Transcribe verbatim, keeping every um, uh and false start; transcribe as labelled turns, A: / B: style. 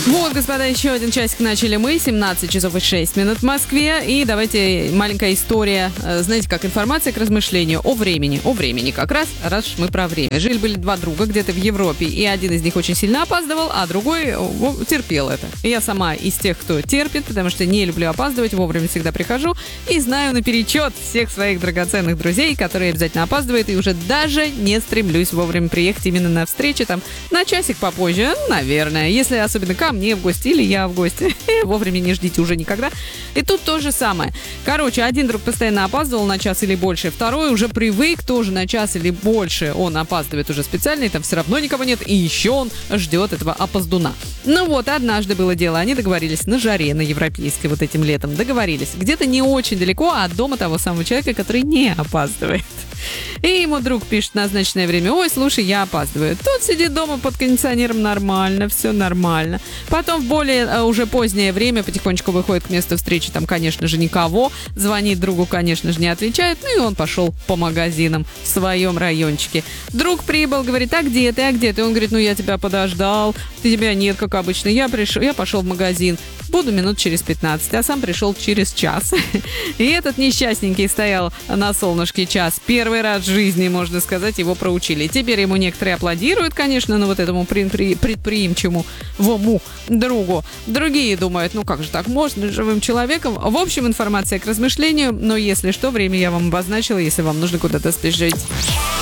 A: Вот, господа, еще один часик начали мы. семнадцать часов и шесть минут в Москве. И давайте маленькая история, знаете, как информация к размышлению о времени. О времени как раз, раз уж мы про время. Жили-были два друга где-то в Европе, и один из них очень сильно опаздывал, а другой терпел это. И я сама из тех, кто терпит, потому что не люблю опаздывать, вовремя всегда прихожу и знаю наперечет всех своих драгоценных друзей, которые обязательно опаздывают, и уже даже не стремлюсь вовремя приехать именно на встречу, там, на часик попозже, наверное, если особенно ко мне в гости или я в гости. Вовремя не ждите уже никогда. И тут то же самое. Короче, один друг постоянно опаздывал на час или больше, второй уже привык тоже на час или больше. Он опаздывает уже специально, и там все равно никого нет, и еще он ждет этого опоздуна. Ну вот, однажды было дело, они договорились на жаре, на европейской вот этим летом, договорились. Где-то не очень далеко от дома того самого человека, который не опаздывает. И ему друг пишет в назначенное время: ой, слушай, я опаздываю. Тот сидит дома под кондиционером, нормально, все нормально. Потом в более а, уже позднее время потихонечку выходит к месту встречи, там, конечно же, никого. Звонит другу, конечно же, не отвечает. Ну и он пошел по магазинам в своем райончике. Друг прибыл, говорит: а где ты, а где ты? Он говорит: ну я тебя подождал, тебя нет, как обычно. Я пришел, я пошел в магазин. Буду минут через пятнадцать, а сам пришел через час. И этот несчастненький стоял на солнышке час. Первый раз в жизни, можно сказать, его проучили. Теперь ему некоторые аплодируют, конечно, но вот этому предприимчивому другу. Другие думают: ну как же так можно, живым человеком. В общем, информация к размышлению, но если что, время я вам обозначила, если вам нужно куда-то спешить.